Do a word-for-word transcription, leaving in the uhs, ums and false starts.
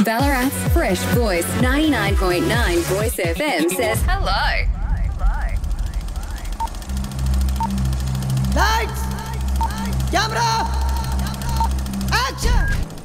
Ballarat's Fresh Voice ninety-nine point nine Voice F M says hello. Lights! Camera!